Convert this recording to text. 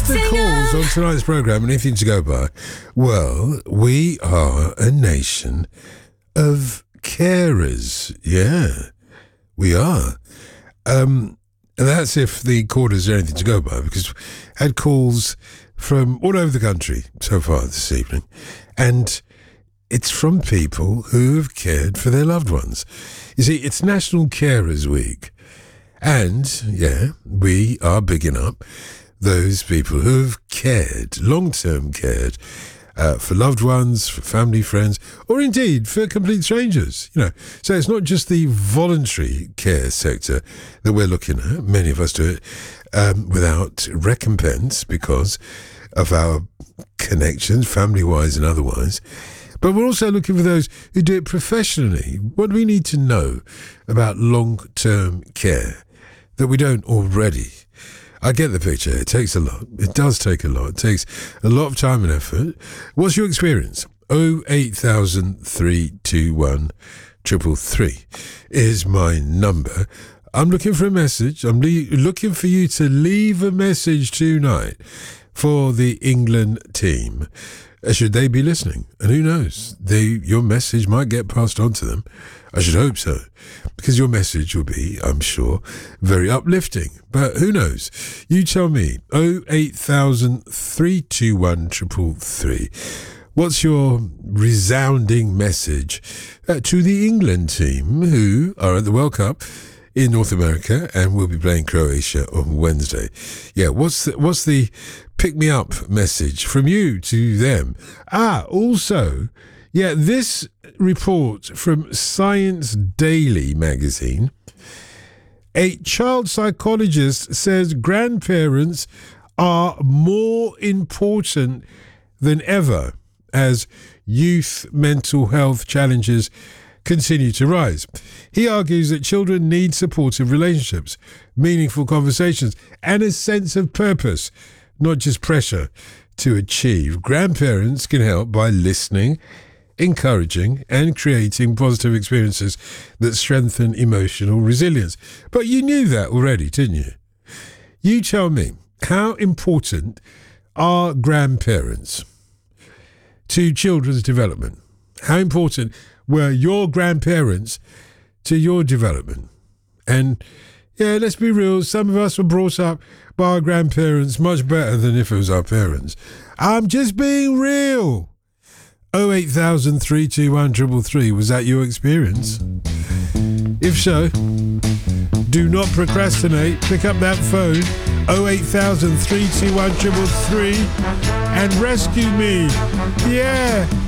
What's the cause on tonight's programme? Anything to go by? Well, we are a nation of carers. Yeah, we are. And that's if the quarters are anything to go by, because we had calls from all over the country so far this evening, and it's from people who have cared for their loved ones. You see, it's National Carers Week, and yeah, we are bigging up those people who have cared, long-term cared, for loved ones, for family, friends, or indeed for complete strangers. You know, so it's not just the voluntary care sector that we're looking at. Many of us do it without recompense because of our connections, family-wise and otherwise. But we're also looking for those who do it professionally. What do we need to know about long-term care that we don't already? I get the picture. It takes a lot. It does take a lot. It takes a lot of time and effort. What's your experience? 08000 321 333 is my number. I'm looking for a message. I'm looking for you to leave a message tonight for the England team. Should they be listening? And who knows? Your message might get passed on to them. I should hope so, because your message will be, I'm sure, very uplifting. But who knows? You tell me. 08000 321 333. What's your resounding message to the England team who are at the World Cup in North America and will be playing Croatia on Wednesday? Yeah, what's the pick-me-up message from you to them? Also, yeah, this report from Science Daily magazine, a child psychologist says grandparents are more important than ever as youth mental health challenges continue to rise. He argues that children need supportive relationships, meaningful conversations, and a sense of purpose, not just pressure to achieve. Grandparents can help by listening, encouraging, and creating positive experiences that strengthen emotional resilience. But you knew that already, didn't you? You tell me, how important are grandparents to children's development? How important were your grandparents to your development? And yeah, let's be real, some of us were brought up by our grandparents much better than if it was our parents. I'm just being real. 08000 321 333. Was that your experience? If so, do not procrastinate. Pick up that phone, 08000 321 333, and rescue me. Yeah.